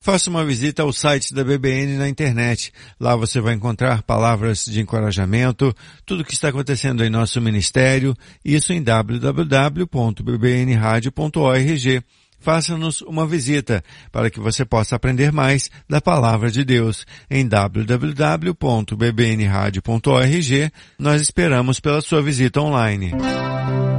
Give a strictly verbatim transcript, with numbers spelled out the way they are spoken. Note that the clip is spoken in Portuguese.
faça uma visita ao site da B B N na internet. Lá você vai encontrar palavras de encorajamento, tudo o que está acontecendo em nosso ministério, isso em w w w ponto b b n radio ponto org. Faça-nos uma visita para que você possa aprender mais da Palavra de Deus. Em w w w ponto b b n radio ponto org, nós esperamos pela sua visita online.